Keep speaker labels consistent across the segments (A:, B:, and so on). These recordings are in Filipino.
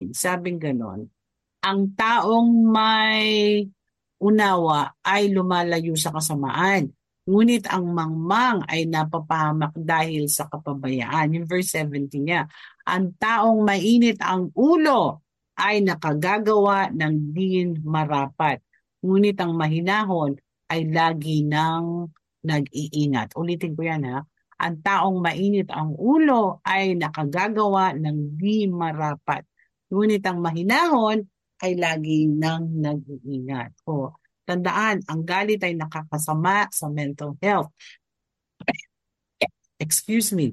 A: 13. Sabing ganon, ang taong may unawa ay lumalayo sa kasamaan. Ngunit ang mangmang ay napapahamak dahil sa kapabayaan. Yung verse 17 niya, ang taong mainit ang ulo ay nakagagawa ng di marapat. Ngunit ang mahinahon ay lagi nang nag-iingat. Ulitin ko yan ha. Ang taong mainit ang ulo ay nakagagawa ng di marapat. Ngunit ang mahinahon ay lagi nang nag-iingat. O, tandaan, ang galit ay nakakasama sa mental health. Excuse me.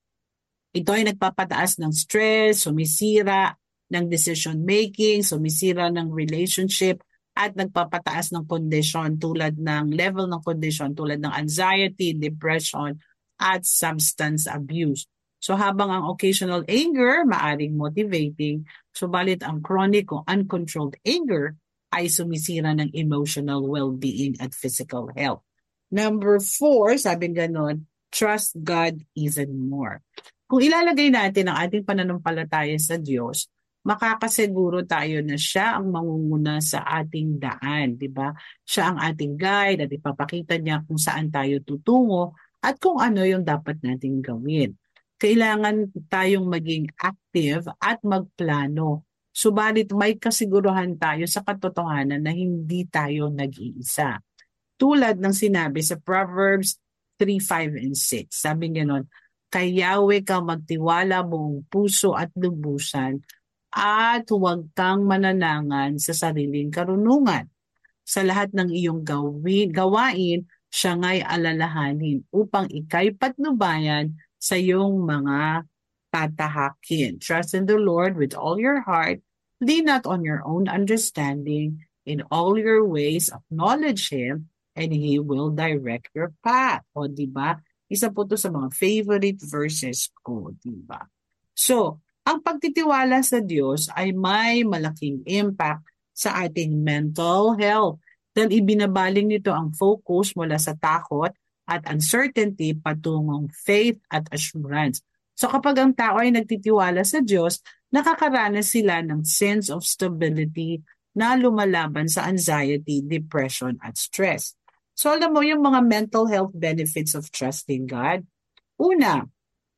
A: Ito ay nagpapataas ng stress, sumisira ng decision making, sumisira ng relationship, at nagpapataas ng kondisyon tulad ng level ng kondisyon tulad ng anxiety, depression, at substance abuse. So habang ang occasional anger maaring motivating, subalit ang chronic o uncontrolled anger ay sumisira ng emotional well-being at physical health. Number 4, sabi ganon, trust God even more. Kung ilalagay natin ang ating pananampalataya sa Diyos, makakasiguro tayo na siya ang mangunguna sa ating daan, di ba? Siya ang ating guide at ipapakita niya kung saan tayo tutungo at kung ano yung dapat nating gawin. Kailangan tayong maging active at magplano. Subalit may kasiguruhan tayo sa katotohanan na hindi tayo nag-iisa. Tulad ng sinabi sa Proverbs 3, 5, and 6. Sabi gano'n, kay Yahweh ka magtiwala buong puso at lubusan at huwag kang mananangan sa sariling karunungan. Sa lahat ng iyong gawain, siya nga'y alalahanin upang ika'y patnubayan sa iyong mga tatahakin. Trust in the Lord with all your heart. Lean not on your own understanding. In all your ways, acknowledge Him, and He will direct your path. O, diba? Isa po to sa mga favorite verses ko, diba? So, ang pagtitiwala sa Diyos ay may malaking impact sa ating mental health dahil ibinabaling nito ang focus mula sa takot at uncertainty patungong faith at assurance. So kapag ang tao ay nagtitiwala sa Diyos, nakakaranas sila ng sense of stability na lumalaban sa anxiety, depression, at stress. So alam mo yung mga mental health benefits of trusting God? Una,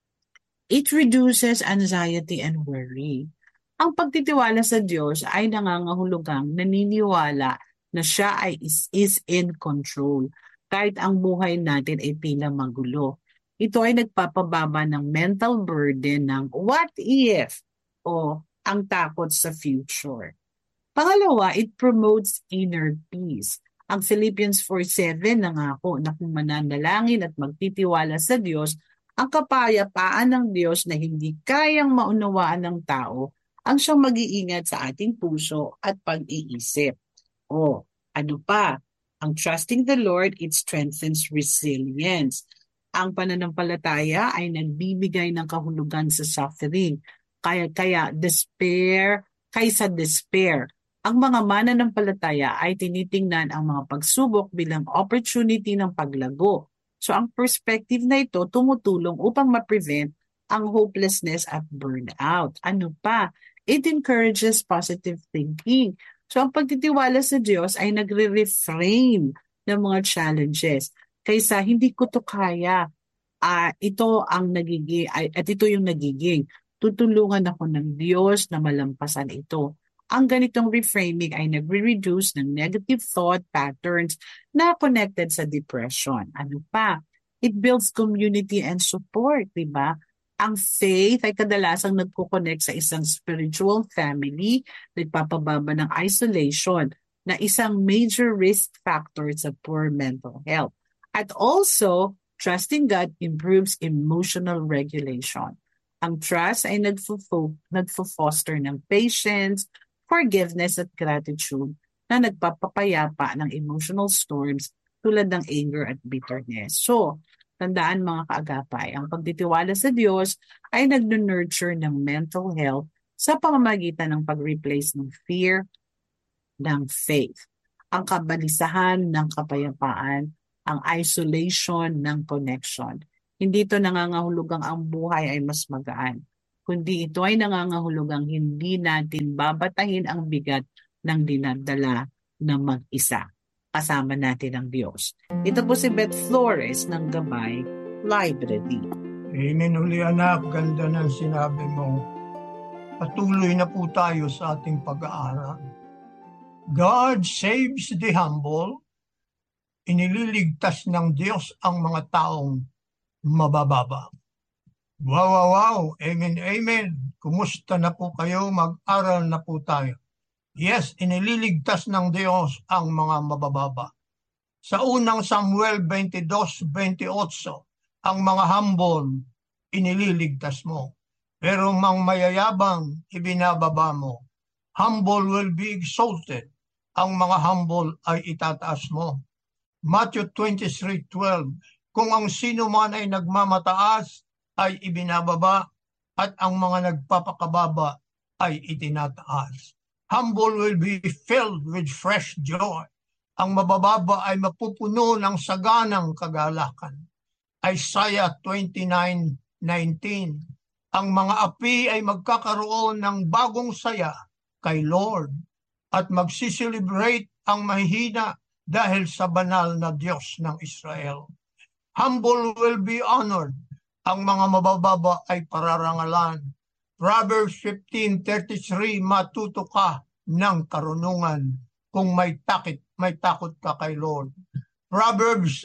A: it reduces anxiety and worry. Ang pagtitiwala sa Diyos ay nangangahulugang naniniwala na siya ay is in control kahit ang buhay natin ay tila magulo. Ito ay nagpapababa ng mental burden ng what if o ang takot sa future. Pangalawa, it promotes inner peace. Ang Philippians 4:7 nangako na kung mananalangin at magtitiwala sa Diyos, ang kapayapaan ng Diyos na hindi kayang maunawaan ng tao ang siyang mag-iingat sa ating puso at pag-iisip. O, ano pa? Ang trusting the Lord, it strengthens resilience. Ang pananampalataya ay nagbibigay ng kahulugan sa suffering. Kaya despair kaysa despair. Ang mga mananampalataya ay tinitingnan ang mga pagsubok bilang opportunity ng paglago. So ang perspective na ito tumutulong upang ma-prevent ang hopelessness at burnout. Ano pa? It encourages positive thinking. So ang pagtitiwala sa Diyos ay nagre-reframe ng mga challenges kaysa hindi ko to kaya. Ito ang nagiging, at ito yung nagiging. Tutulungan ako ng Diyos na malampasan ito. Ang ganitong reframing ay nagre-reduce ng negative thought patterns na connected sa depression. Ano pa? It builds community and support, di ba? Ang faith ay kadalasang nagko-connect sa isang spiritual family, nagpapababa ng isolation na isang major risk factor sa poor mental health. At also, trusting God improves emotional regulation. Ang trust ay nagfo-foster ng patience, forgiveness at gratitude na nagpapapayapa ng emotional storms tulad ng anger at bitterness. So, tandaan mga kaagapay, ang pagtitiwala sa Diyos ay nag-nurture ng mental health sa pamamagitan ng pag-replace ng fear ng faith, ang kabalisahan ng kapayapaan, ang isolation ng connection. Hindi ito nangangahulugang ang buhay ay mas magaan. kundi ito ay nangangahulugang hindi natin babatahin ang bigat ng dinadala na mag-isa. Kasama natin ang Diyos. Ito po si Beth Flores ng Gabay Library.
B: Amen uli anak, ganda ng sinabi mo. Patuloy na po tayo sa ating pag-aaral. God saves the humble. Inililigtas ng Diyos ang mga taong mabababa. Wow, wow, wow. Amen, amen. Kumusta na po kayo? Mag-aral na po tayo. Yes, inililigtas ng Diyos ang mga mabababa. Sa unang Samuel 22:28, ang mga humble, inililigtas mo. Pero mang mayayabang, ibinababa mo. Humble will be exalted. Ang mga humble ay itataas mo. Matthew 23:12, kung ang sino man ay nagmamataas, ay ibinababa, at ang mga nagpapakababa ay itinataas. Humble will be filled with fresh joy. Ang mabababa ay mapupuno ng saganang kagalakan. Isaiah 29:19, ang mga api ay magkakaroon ng bagong saya kay Lord at magsiselebrate ang mahihina dahil sa banal na Diyos ng Israel. Humble will be honored. Ang mga mabababa ay pararangalan. Proverbs 15:33, matuto ka ng karunungan kung may takot ka kay Lord. Proverbs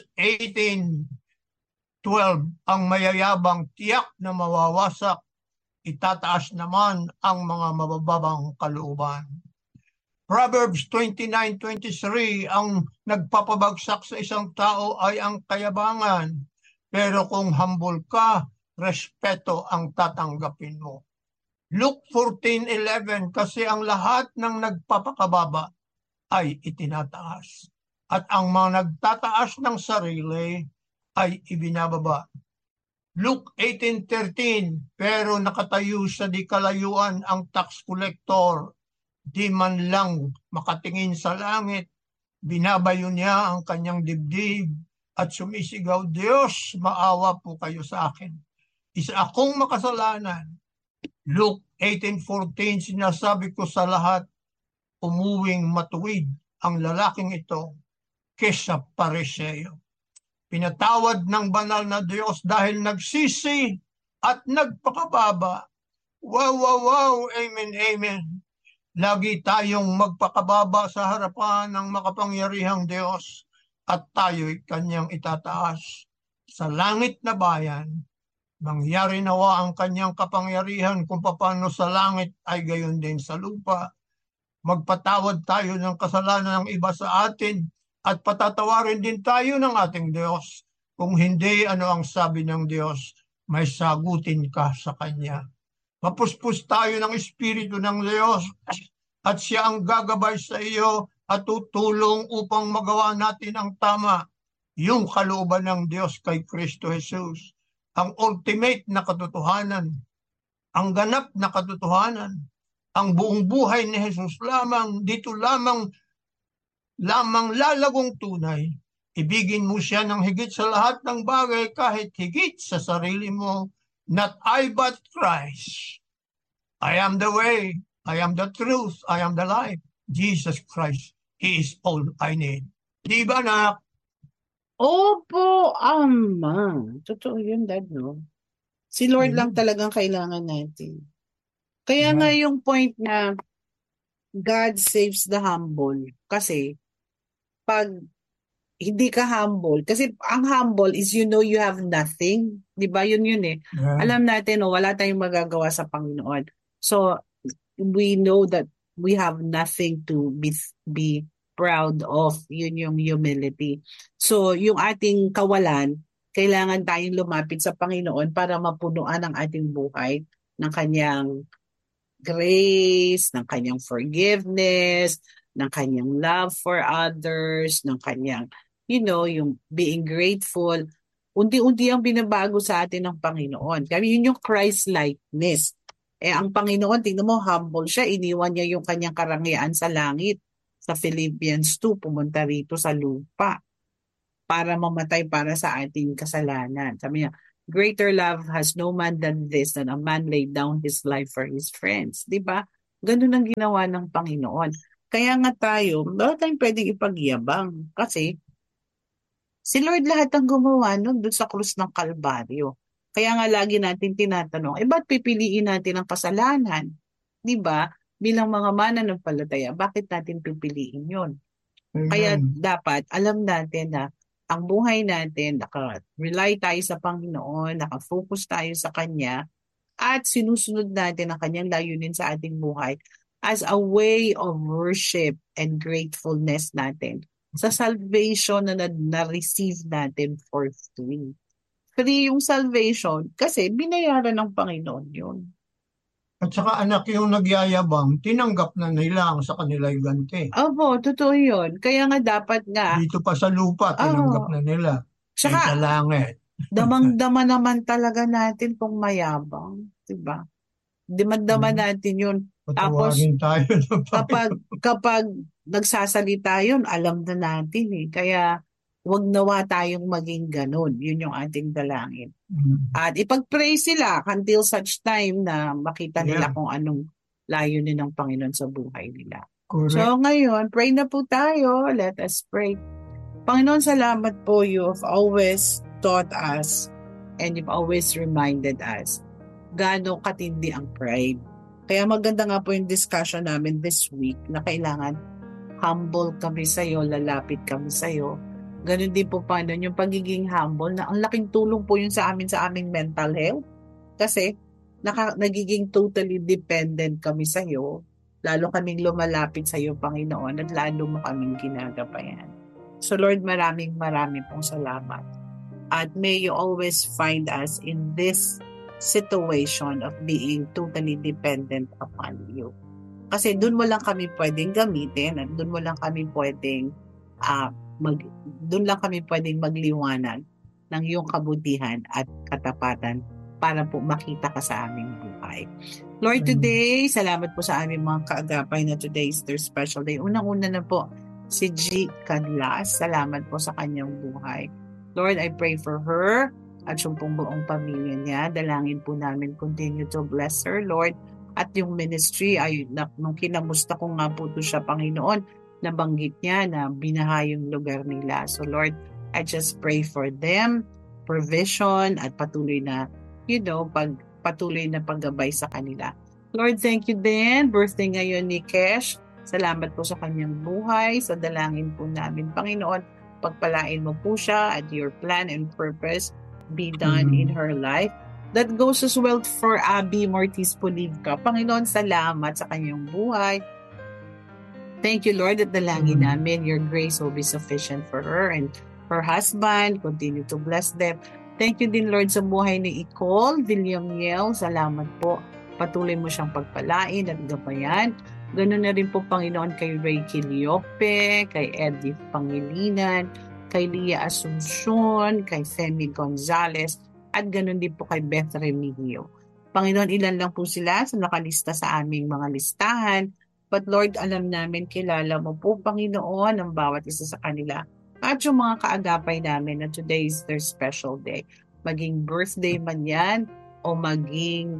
B: 18:12, ang mayayabang tiyak na mawawasak, itataas naman ang mga mabababang kalooban. Proverbs 29:23, ang nagpapabagsak sa isang tao ay ang kayabangan, pero kung humble ka, respeto ang tatanggapin mo. Luke 14:11, kasi ang lahat ng nagpapakababa ay itinataas, at ang mga nagtataas ng sarili ay ibinababa. Luke 18:13, pero nakatayo sa di kalayuan ang tax collector, di man lang makatingin sa langit, binabayo niya ang kanyang dibdib at sumisigaw, Diyos, maawa po kayo sa akin. Isa akong makasalanan. Luke 18:14, sinasabi ko sa lahat, umuwing matuwid ang lalaking ito kesa Pariseo. Pinatawad ng banal na Diyos dahil nagsisi at nagpakababa. Wow, wow, wow, amen, amen. Lagi tayong magpakababa sa harapan ng makapangyarihang Diyos at tayo'y kanyang itataas. Sa langit na bayan, mangyari nawa ang kanyang kapangyarihan kung paano sa langit ay gayon din sa lupa. Magpatawad tayo ng kasalanan ng iba sa atin at patatawarin din tayo ng ating Diyos. Kung hindi, ano ang sabi ng Diyos? May sagutin ka sa Kanya. Mapuspos tayo ng Espiritu ng Diyos at siya ang gagabay sa iyo at tutulong upang magawa natin ang tama, yung kalooban ng Diyos kay Kristo Jesus. Ang ultimate na katotohanan, ang ganap na katotohanan, ang buong buhay ni Jesus lamang, dito lamang lalagong tunay. Ibigin mo siya ng higit sa lahat ng bagay, kahit higit sa sarili mo. Not I but Christ. I am the way, I am the truth, I am the life. Jesus Christ, He is all I need. Di ba, anak?
A: Opo, Ama. Totoo yun, Dad, no? Si Lord lang talagang kailangan natin. Kaya nga yung point na God saves the humble. Kasi pag hindi ka humble, kasi ang humble is you know you have nothing. Di ba? Yun eh.
B: Yeah.
A: Alam natin, no, wala tayong magagawa sa Panginoon. So, we know that we have nothing to be proud of. Yun yung humility. So, yung ating kawalan, kailangan tayong lumapit sa Panginoon para mapunuan ang ating buhay ng kanyang grace, ng kanyang forgiveness, ng kanyang love for others, ng kanyang, yung being grateful. Unti-unti ang binabago sa atin ng Panginoon. Kami yun yung Christ-likeness. Ang Panginoon, tingnan mo, humble siya. Iniwan niya yung kanyang karangyaan sa langit. Sa Philippians 2, pumunta rito sa lupa para mamatay para sa ating kasalanan. Sabi niya, Greater love has no man than this, than a man laid down his life for his friends. Di ba? Ganun ang ginawa ng Panginoon. Kaya nga tayo, wala tayong pwedeng ipagyabang. Kasi si Lord lahat ang gumawa nun doon sa krus ng Kalbaryo. Kaya nga lagi natin tinatanong, ba't pipiliin natin ang kasalanan? Di ba? Bilang mga mananampalataya, bakit natin pipiliin yun? Kaya
B: Amen.
A: dapat alam natin na ang buhay natin, naka-rely tayo sa Panginoon, naka-focus tayo sa Kanya, at sinusunod natin ang Kanyang layunin sa ating buhay as a way of worship and gratefulness natin sa salvation na na-receive natin for free. Free yung salvation kasi binayaran ng Panginoon yun.
B: At saka anak yung nagyayabang, tinanggap na nila ang sa kanila yung ganti.
A: Opo, totoo yun. Kaya nga dapat nga,
B: Dito pa sa lupa, tinanggap na nila.
A: Tsaka,
B: Sa langit.
A: damang-dama naman talaga natin kung mayabang. Diba? Damang-dama natin yun. Tapos,
B: Patawarin tayo ng
A: kapag nagsasalita yun, alam na natin eh. Kaya, wag nawa tayong maging ganun. Yun yung ating dalangin. At ipag-pray sila until such time na makita nila kung anong layunin ng Panginoon sa buhay nila.
B: Correct.
A: So ngayon, pray na po tayo. Let us pray. Panginoon, salamat po. You have always taught us and you've always reminded us gaano katindi ang pride. Kaya maganda nga po yung discussion namin this week na kailangan humble kami sa'yo, lalapit kami sa'yo. Ganun din po paano yung pagiging humble na ang laking tulong po yun sa aming mental health. Kasi nagiging totally dependent kami sa iyo. Lalo kaming lumalapit sa iyo, Panginoon, at lalo mo kaming ginagabayan. So Lord, maraming pong salamat. At may you always find us in this situation of being totally dependent upon you. Kasi doon mo lang kami pwedeng gamitin at doon mo lang kami pwedeng doon lang kami pwedeng magliwanag ng iyong kabutihan at katapatan para po makita ka sa aming buhay. Lord, today, salamat po sa aming mga kaagapay na today is their special day. Unang-una na po, si G. Canlas. Salamat po sa kanyang buhay. Lord, I pray for her at yung pong buong pamilya niya. Dalangin po namin, continue to bless her, Lord. At yung ministry, nung kinamusta ko nga po ito siya, Panginoon, nabanggit niya na binaha yung lugar nila. So Lord, I just pray for them, provision, at patuloy na, patuloy na paggabay sa kanila. Lord, thank you din. Birthday ngayon ni Kesh. Salamat po sa kanyang buhay. Sa dalangin po namin, Panginoon, pagpalain mo po siya at your plan and purpose be done in her life. That goes as well for Abby Mortiz Polivka. Panginoon, salamat sa kanyang buhay. Thank you, Lord, at dalangin namin your grace will be sufficient for her and her husband. Continue to bless them. Thank you din, Lord, sa buhay ni Icole Villamiel. Salamat po. Patuloy mo siyang pagpalain at gabayan. Ganun na rin po, Panginoon, kay Ray Kiliope, kay Eddie Pangilinan, kay Lia Asuncion, kay Femi Gonzalez, at ganun din po kay Beth Remigio. Panginoon, ilan lang po sila sa nakalista sa aming mga listahan. But Lord, alam namin, kilala mo po, Panginoon, ang bawat isa sa kanila. At yung mga kaagapay namin na today is their special day. Maging birthday man yan o maging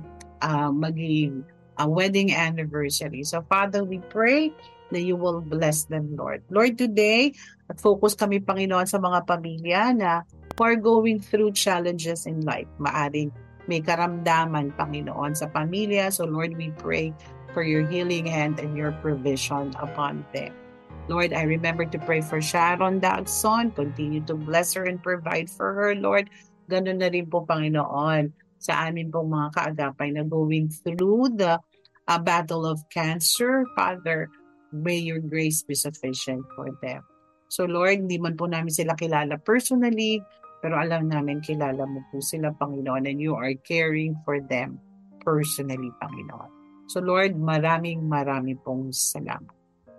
A: wedding anniversary. So Father, we pray that you will bless them, Lord. Lord, today, focus kami, Panginoon, sa mga pamilya na who are going through challenges in life. Maaring may karamdaman, Panginoon, sa pamilya. So Lord, we pray for your healing hand and your provision upon them. Lord, I remember to pray for Sharon Dagson. Continue to bless her and provide for her, Lord. Ganun na rin po, Panginoon, sa amin pong mga kaagapay na going through the battle of cancer. Father, may your grace be sufficient for them. So Lord, hindi man po namin sila kilala personally, pero alam namin kilala mo po sila, Panginoon, and you are caring for them personally, Panginoon. So Lord, maraming pong salamat.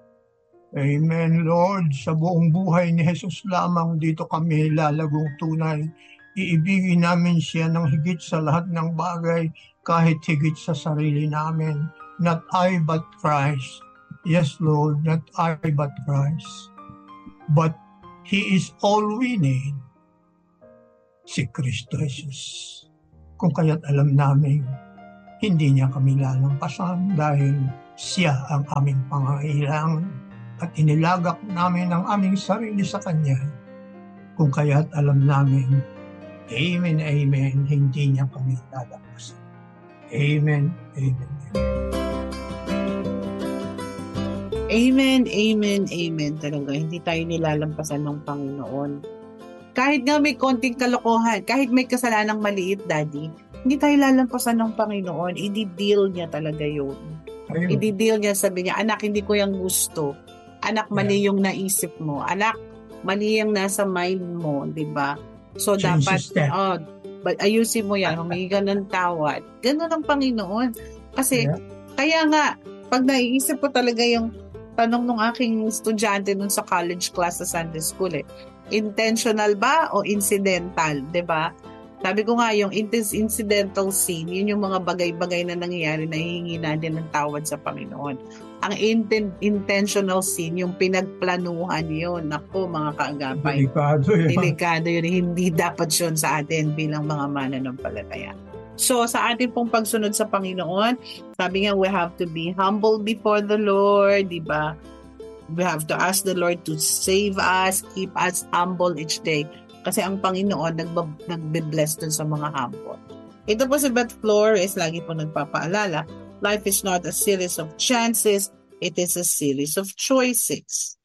B: Amen, Lord. Sa buong buhay ni Jesus lamang dito kami lalagong tunay. Iibigin namin siya ng higit sa lahat ng bagay, kahit higit sa sarili namin. Not I, but Christ. Yes, Lord, not I, but Christ. But He is all we need. si Kristo Jesus. Kung kaya't alam namin, hindi niya kami lalampasan dahil siya ang aming pangangailangan at inilagak namin ang aming sarili sa Kanya. Kung kaya't alam namin, amen, amen, hindi niya kami lalampasan. Amen, amen, amen.
A: Amen, amen, amen talaga. Hindi tayo nilalampasan ng Panginoon. Kahit nga may konting kalokohan, kahit may kasalanang maliit, Daddy, hindi tayo lalampasan ng Panginoon. I-deal niya talaga yun. I-deal niya, sabi niya, anak, hindi ko yung gusto. Anak, mali yung naisip mo. Anak, mali yung nasa mind mo, di ba? So, dapat, ayusin mo yan, humingi ka ng tawad. Ganun ang Panginoon. Kasi, kaya nga, pag naiisip ko talaga yung tanong ng aking estudyante nun sa college class sa Sunday School, intentional ba o incidental, 'di ba? Sabi ko nga, yung incidental sin, yun yung mga bagay-bagay na nangyayari na hihingi natin ng tawad sa Panginoon. Ang intentional sin, yung pinagplanuhan yun. Naku, mga kaagapay. Delikado yun. Hindi dapat yun sa atin bilang mga mananampalataya. So, sa ating pong pagsunod sa Panginoon, sabi nga, we have to be humble before the Lord, di ba? We have to ask the Lord to save us, keep us humble each day. Kasi ang Panginoon nagbe-bless dun sa mga humble. Ito po si Beth Flores, lagi po nagpapaalala, life is not a series of chances, it is a series of choices.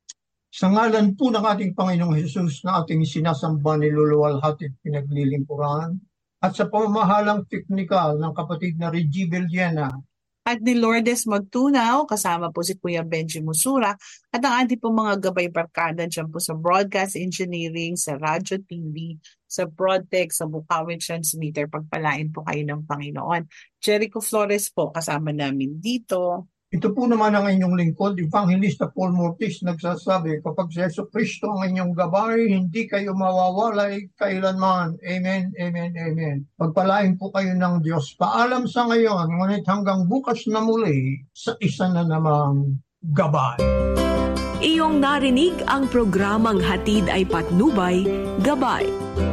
B: Sa ngalan po ng ating Panginoong Jesus na ating sinasamba, niluluwalhati at pinaglilingkuran, at sa pamamahalang teknikal ng kapatid na Reggie Villena,
A: at ni Lourdes Magtunaw, kasama po si Kuya Benji Musura, at ang ating po mga gabay barkada dyan po sa broadcast engineering, sa radyo TV, sa Broadtech, sa Bukawi Transmitter. Pagpalain po kayo ng Panginoon. Jericho Flores po, kasama namin dito.
B: Ito po naman ang inyong lingkod, Evangelista Paul Mortis, nagsasabi, kapag si Yesu Kristo ang inyong gabay, hindi kayo mawawalay kailanman. Amen, amen, amen. Pagpalain po kayo ng Diyos. Paalam sa ngayon, ngunit hanggang bukas na muli sa isa na namang gabay.
C: Iyong narinig ang programang Hatid ay Patnubay, Gabay.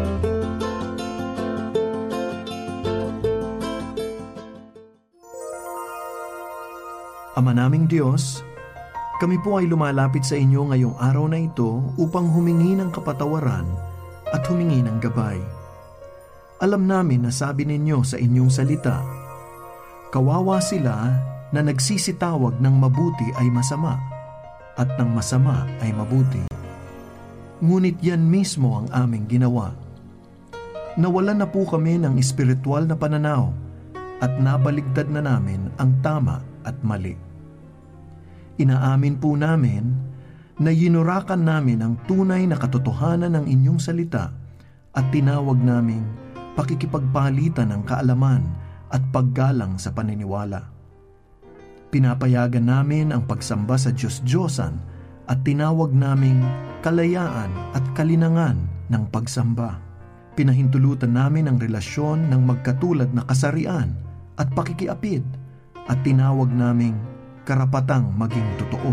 D: Ama naming Diyos, kami po ay lumalapit sa inyo ngayong araw na ito upang humingi ng kapatawaran at humingi ng gabay. Alam namin na sabi ninyo sa inyong salita, kawawa sila na nagsisitawag ng mabuti ay masama at ng masama ay mabuti. Ngunit yan mismo ang aming ginawa. Nawalan na po kami ng espiritual na pananaw at nabaligtad na namin ang tama at mali. Inaamin po namin na yinurakan namin ang tunay na katotohanan ng inyong salita at tinawag naming pakikipagpalitan ng kaalaman at paggalang sa paniniwala. Pinapayagan namin ang pagsamba sa Diyos-Diyosan at tinawag naming kalayaan at kalinangan ng pagsamba. Pinahintulutan namin ang relasyon ng magkatulad na kasarian at pakikiapid at tinawag naming karapatang maging totoo.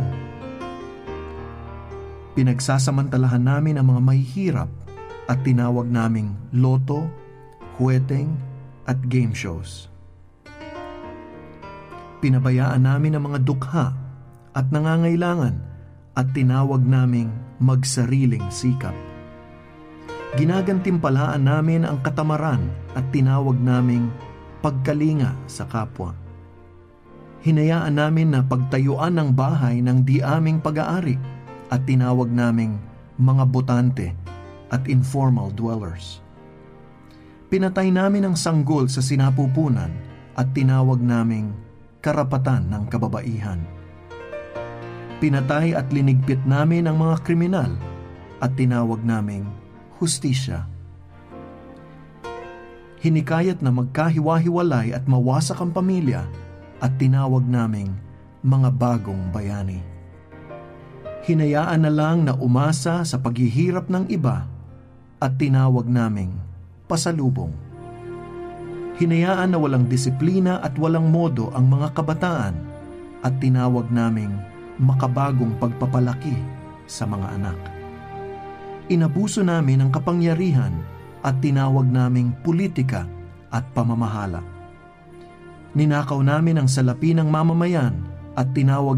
D: Pinagsasamantalahan namin ang mga mahihirap at tinawag naming loto, huweteng at game shows. Pinabayaan namin ang mga dukha at nangangailangan at tinawag naming magsariling sikap. Ginagantimpalaan namin ang katamaran at tinawag naming pagkalinga sa kapwa. Hinayaan namin na pagtayuan ng bahay ng di aming pag-aari at tinawag naming mga botante at informal dwellers. Pinatay namin ang sanggol sa sinapupunan at tinawag naming karapatan ng kababaihan. Pinatay at linigpit namin ang mga kriminal at tinawag naming hustisya. Hinikayat na magkahiwa-hiwalay at mawasak ang pamilya at tinawag naming mga bagong bayani. Hinayaan na lang na umasa sa paghihirap ng iba at tinawag naming pasalubong. Hinayaan na walang disiplina at walang modo ang mga kabataan at tinawag naming makabagong pagpapalaki sa mga anak. Inabuso namin ang kapangyarihan at tinawag naming politika at pamamahala. Ninakaw namin ang salapi ng mamamayan at tinawag